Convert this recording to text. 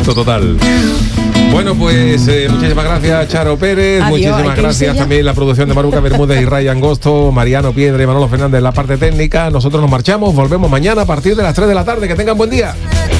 Éxito total. Bueno, pues muchísimas gracias, Charo Pérez. Adiós, muchísimas gracias también la producción de Maruca Bermúdez y Ray Angosto, Mariano Piedra y Manolo Fernández en la parte técnica. Nosotros nos marchamos, volvemos mañana a partir de las 3 de la tarde. Que tengan buen día.